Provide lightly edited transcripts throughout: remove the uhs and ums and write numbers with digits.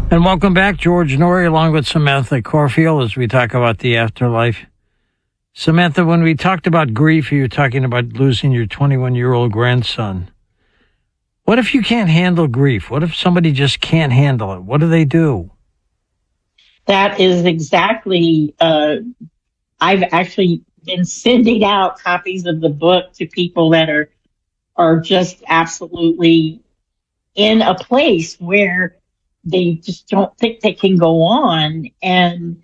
And welcome back, George Noory, along with Samantha Corfield, as we talk about the afterlife. Samantha, when we talked about grief, you were talking about losing your 21-year-old grandson. What if you can't handle grief? What if somebody just can't handle it? What do they do? That is exactly, I've actually been sending out copies of the book to people that are just absolutely in a place where they just don't think they can go on. And,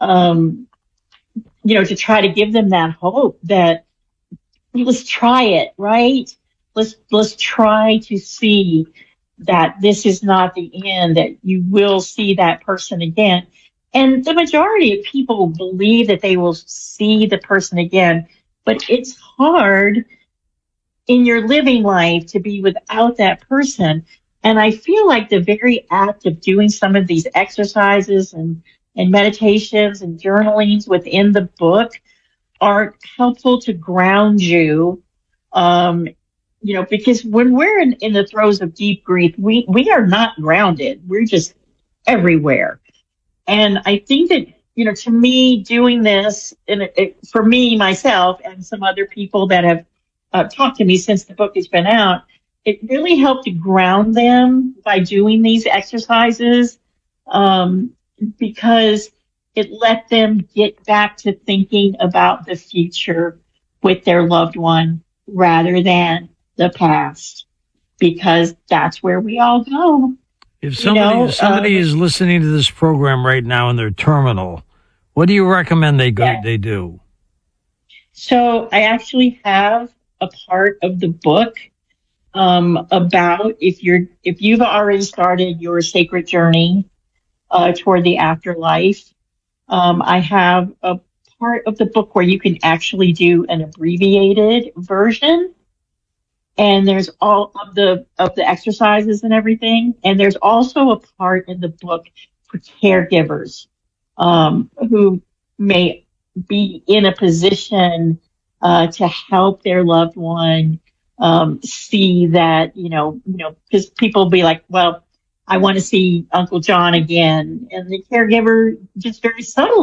to try to give them that hope that let's try it, right? Let's try to see that this is not the end, that you will see that person again. And the majority of people believe that they will see the person again, but it's hard in your living life to be without that person. And I feel like the very act of doing some of these exercises and meditations and journalings within the book are helpful to ground you. Because when we're in the throes of deep grief, we are not grounded. We're just everywhere. And I think that, to me, doing this, and for me, myself, and some other people that have talked to me since the book has been out, it really helped to ground them by doing these exercises, because it let them get back to thinking about the future with their loved one rather than the past, because that's where we all go. If somebody is listening to this program right now and they're terminal, what do you recommend they do? So I actually have a part of the book about if you've already started your sacred journey toward the afterlife. I have a part of the book where you can actually do an abbreviated version. And there's all of the exercises and everything. And there's also a part in the book for caregivers, who may be in a position, to help their loved one, see that, because people will be like, well, I want to see Uncle John again. And the caregiver just very subtly